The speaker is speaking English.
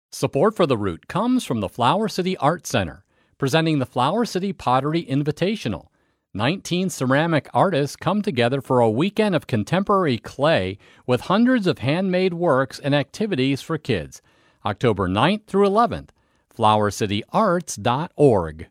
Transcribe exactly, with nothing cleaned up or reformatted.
Support for The Root comes from the Flower City Art Center, presenting the Flower City Pottery Invitational. nineteen ceramic artists come together for a weekend of contemporary clay with hundreds of handmade works and activities for kids. October ninth through eleventh, flower city arts dot org.